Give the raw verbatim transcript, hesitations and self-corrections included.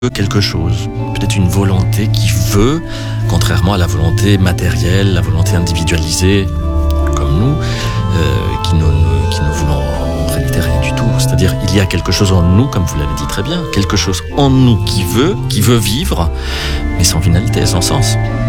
quelque chose, peut-être une volonté qui veut, contrairement à la volonté matérielle, la volonté individualisée, comme nous, euh, qui, ne, qui ne voulons en réalité rien du tout. C'est-à-dire, il y a quelque chose en nous, comme vous l'avez dit très bien, quelque chose en nous qui veut, qui veut vivre, mais sans finalité, sans sens.